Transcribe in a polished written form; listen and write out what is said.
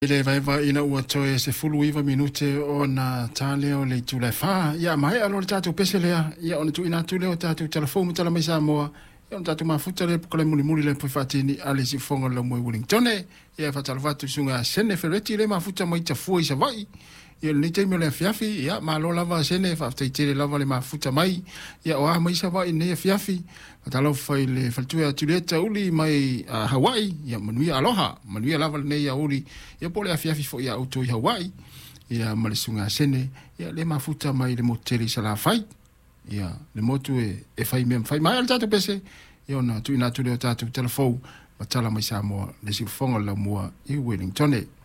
Ile vai ina ua toe se fulu iwa minute o na tale o le tūlai wha. Ia mai alo le tātou pese lea. Ia ona tu ina tu leo tātou telefonu tala mai Samoa. Ia ona tātou mafuta le pukale muli le pui whatini ale si fonga la mui Wellingtone. Ia whatala watu sunga sene fereti le mafuta mai ta fua isa vai. Ia le teime le fiafi. Ia malo lava sene whaftaitele lava le mafuta mai. Ia oa mai isa vai ne fiafi. Watalau whai le whaltua tuleta uli mai Hawaii. Ia manuia aloha. Manuia lava le nei a uli. Ia pole a fiafi fo ia auto i Hawaii. Ia malesunga sene. Ia le mafuta mai le moteri sa la fai. Ia le motu e fai mea fai mai al tatu pese. Ia ona tu ina tu leo tatu telefou. Watala mai Samoa le silfonga la mua i Wellingtone.